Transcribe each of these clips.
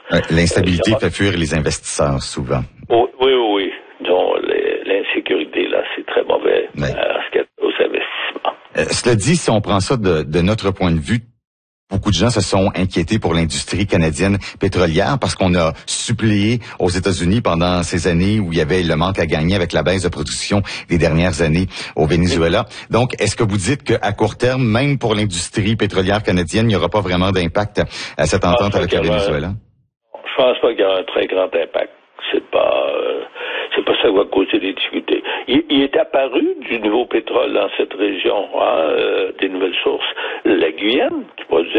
L'instabilité fait fuir les investisseurs, souvent. Oui. Donc, l'insécurité, là, c'est très mauvais aux investissements. Cela dit, si on prend ça de notre point de vue, beaucoup de gens se sont inquiétés pour l'industrie canadienne pétrolière parce qu'on a suppléé aux États-Unis pendant ces années où il y avait le manque à gagner avec la baisse de production des dernières années au Venezuela. Donc, est-ce que vous dites qu'à court terme, même pour l'industrie pétrolière canadienne, il n'y aura pas vraiment d'impact à cette entente avec le Venezuela? Je pense pas qu'il y aura un très grand impact. C'est pas ça qui va causer des difficultés. Il est apparu du nouveau pétrole dans cette région, des nouvelles sources. La Guyane, qui produit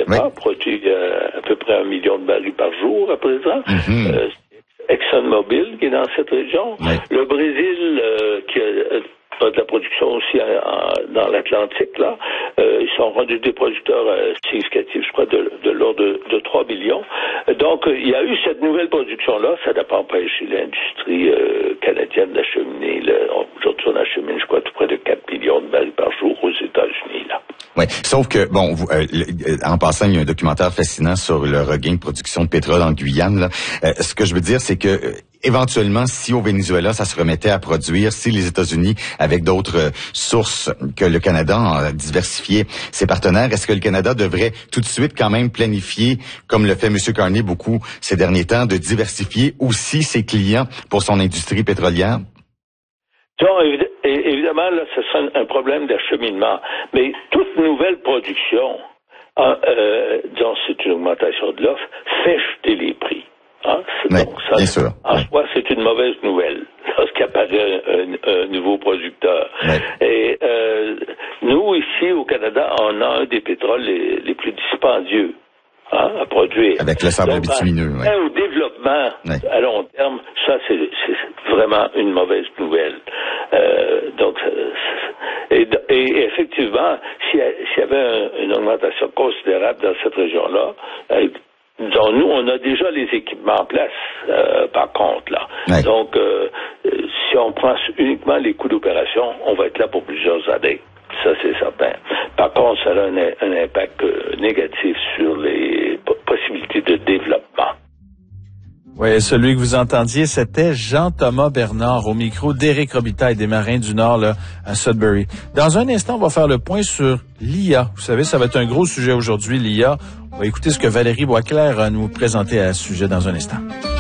à peu près 1 million de barils par jour à présent. ExxonMobil, qui est dans cette région. Le Brésil, qui a de la production aussi dans l'Atlantique, là. Ils sont rendus des producteurs significatifs, je crois, de l'ordre de 3 millions. Donc, il y a eu cette nouvelle production-là. Ça n'a pas empêché l'industrie canadienne d'acheminer. Aujourd'hui, on achemine, je crois, tout près de 4 millions de barils par jour aux États-Unis, là. Oui, sauf que, bon, en passant, il y a un documentaire fascinant sur le regain de production de pétrole en Guyane, là. Ce que je veux dire, c'est que éventuellement, si au Venezuela, ça se remettait à produire, si les États-Unis, avec d'autres sources que le Canada, ont diversifié ses partenaires, est-ce que le Canada devrait tout de suite quand même planifier, comme le fait M. Carney beaucoup ces derniers temps, de diversifier aussi ses clients pour son industrie pétrolière? Évidemment, là, ce sera un problème d'acheminement. Mais toute nouvelle production, disons, c'est une augmentation de l'offre, fait chuter les prix. Donc, ça, bien sûr. En soi, c'est une mauvaise nouvelle lorsqu'apparaît un nouveau producteur. Et nous, ici, au Canada, on a un des pétroles les plus dispendieux à produire. Avec le sable bitumineux. Au développement, à long terme, ça, c'est vraiment une mauvaise nouvelle. Et effectivement, s'il y avait une augmentation considérable dans cette région-là, donc, nous, on a déjà les équipements en place, par contre, là. Donc, si on prend uniquement les coûts d'opération, on va être là pour plusieurs années. Ça, c'est certain. Par contre, ça a un impact négatif sur les possibilités de développement. Oui, celui que vous entendiez, c'était Jean-Thomas Bernard au micro d'Éric Robitaille des Marins du Nord là, à Sudbury. Dans un instant, on va faire le point sur l'IA. Vous savez, ça va être un gros sujet aujourd'hui, l'IA. On va écouter ce que Valérie Boisclair a nous présenté à ce sujet dans un instant.